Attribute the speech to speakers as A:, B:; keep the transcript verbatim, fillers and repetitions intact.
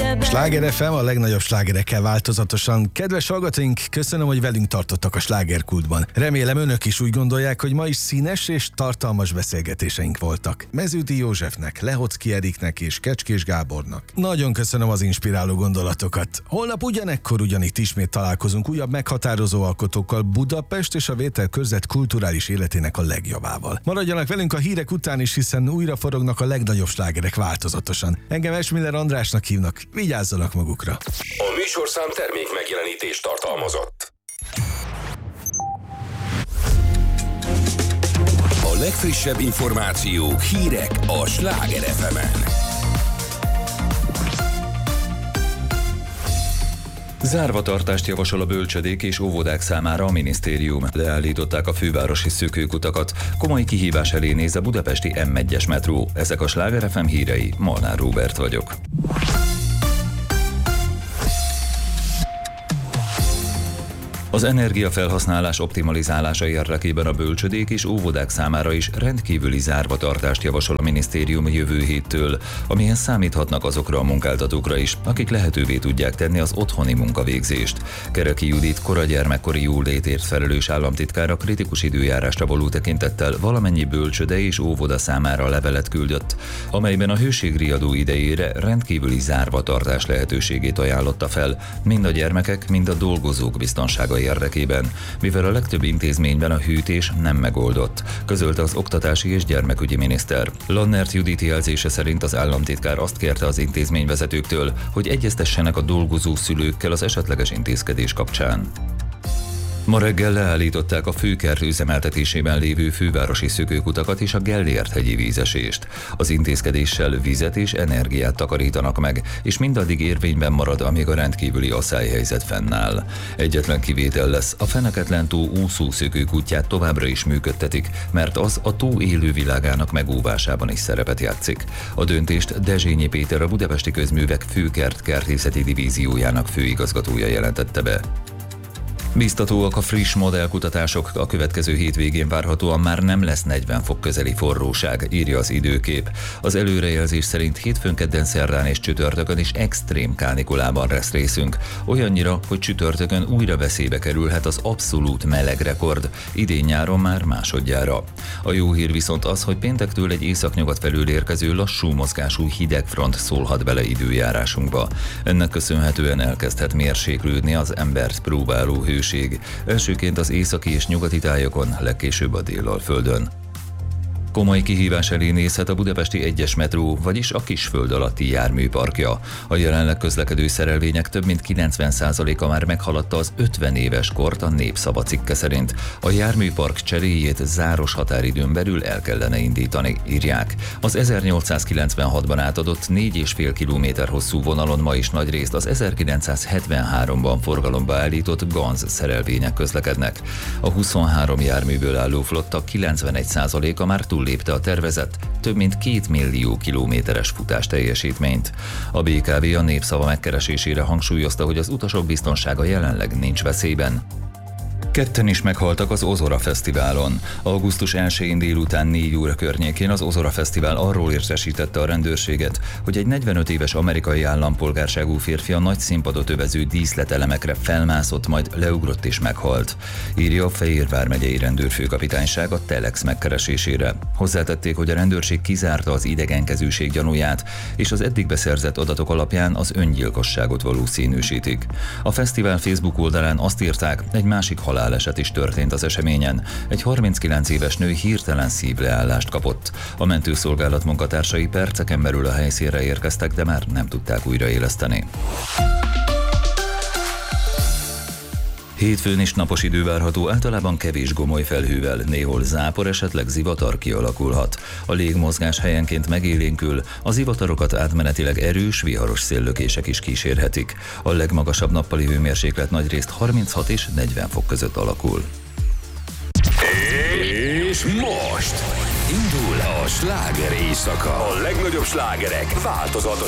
A: Sláger ef em, a legnagyobb slágerekkel változatosan. Kedves hallgatóink, köszönöm, hogy velünk tartottak a slágerkultban. Remélem önök is úgy gondolják, hogy ma is színes és tartalmas beszélgetéseink voltak. Meződi Józsefnek, Lehocki Eriknek és Kecskés Gábornak. Nagyon köszönöm az inspiráló gondolatokat. Holnap ugyanekkor ugyanitt ismét találkozunk újabb meghatározó alkotókkal Budapest és a Vételkörzet kulturális életének a legjobbával. Maradjanak velünk a hírek után is, hiszen újra forognak a legnagyobb slágerek változatosan. Engem Esmiller Andrásnak hívnak, vigyázzanak magukra.
B: A műsorszám termék megjelenítést tartalmazott. A legfrissebb információk, hírek a Sláger ef emen.
C: Zárvatartást javasol a bölcsödék és óvodák számára a minisztérium. Leállították a fővárosi szökőkutakat. Komoly kihívás elé néz a budapesti em egyes metró. Ezek a Sláger ef em hírei, Molnár Róbert vagyok. Az energiafelhasználás optimalizálása érdekében a bölcsödék és óvodák számára is rendkívüli zárvatartást javasol a minisztérium jövő héttől, amihez számíthatnak azokra a munkáltatókra is, akik lehetővé tudják tenni az otthoni munkavégzést. Kereki Judit koragyermekkori jólétért felelős államtitkár a kritikus időjárásra való tekintettel valamennyi bölcsöde és óvoda számára levelet küldött, amelyben a hőségriadó idejére rendkívüli zárvatartás lehetőségét ajánlotta fel, mind a gyermekek, mind a dolgozók biztonsága érdekében, mivel a legtöbb intézményben a hűtés nem megoldott, közölte az oktatási és gyermekügyi miniszter. Lannert Judit jelzése szerint az államtitkár azt kérte az intézményvezetőktől, hogy egyeztessenek a dolgozó szülőkkel az esetleges intézkedés kapcsán. Ma reggel leállították a főkert üzemeltetésében lévő fővárosi szökőkutakat és a Gellért-hegyi vízesést. Az intézkedéssel vizet és energiát takarítanak meg, és mindaddig érvényben marad, amíg a rendkívüli asszályhelyzet fennáll. Egyetlen kivétel lesz, a Feneketlen-tó úszó szökőkutyát továbbra is működtetik, mert az a tó élővilágának megóvásában is szerepet játszik. A döntést Dezsényi Péter, a Budapesti Közművek főkert kertészeti divíziójának főigazgatója jelentette be. Biztatóak a friss modellkutatások, a következő hétvégén várhatóan már nem lesz negyven fok közeli forróság, írja az Időkép. Az előrejelzés szerint hétfőn, kedden, szerdán és csütörtökön is extrém kánikulában lesz részünk. Olyannyira, hogy csütörtökön újra veszélybe kerülhet az abszolút meleg rekord, idén-nyáron már másodjára. A jó hír viszont az, hogy péntektől egy északnyugat felől érkező lassú mozgású hidegfront szólhat bele időjárásunkba. Ennek köszönhetően elkezdhet mérséklődni az embert próbáló hő. Elsőként az északi és nyugati tájakon, legkésőbb a Délalföldön. Komoly kihívás elé nézhet a budapesti egyes metró, vagyis a kisföld alatti járműparkja. A jelenleg közlekedő szerelvények több mint kilencven százaléka már meghaladta az ötven éves kort a Népszava cikke szerint. A járműpark cseréjét záros határidőn belül el kellene indítani, írják. Az ezernyolcszázkilencvenhatban átadott négy és fél kilométer hosszú vonalon ma is nagyrészt az ezerkilencszázhetvenháromban forgalomba állított Ganz szerelvények közlekednek. A huszonhárom járműből álló flotta kilencvenegy százaléka már túl lépte a tervezett több mint két millió kilométeres futás teljesítményt. A bé ká vé a Népszava megkeresésére hangsúlyozta, hogy az utasok biztonsága jelenleg nincs veszélyben. Ketten is meghaltak az Ozora Fesztiválon. augusztus elsején délután négy óra környékén az Ozora Fesztivál arról értesítette a rendőrséget, hogy egy negyvenöt éves amerikai állampolgárságú férfi a nagy színpadot övező díszletelemekre felmászott, majd leugrott és meghalt, írja a Fehérvár megyei rendőrfőkapitányság a Telex megkeresésére. Hozzátették, hogy a rendőrség kizárta az idegenkezőség gyanúját, és az eddig beszerzett adatok alapján az öngyilkosságot valószínűsítik. A fesztivál Facebook oldalán azt írták, egy másik haláleset is történt az eseményen. Egy harminckilenc éves nő hirtelen szívleállást kapott. A mentőszolgálat munkatársai perceken belül a helyszínre érkeztek, de már nem tudták újraéleszteni. Hétfőn is napos idő várható, általában kevés gomoly felhővel, néhol zápor, esetleg zivatar kialakulhat. A légmozgás helyenként megélénkül, a zivatarokat átmenetileg erős, viharos széllökések is kísérhetik. A legmagasabb nappali hőmérséklet nagyrészt harminchat és negyven fok között alakul.
B: És most indul a sláger éjszaka. A legnagyobb slágerek változatos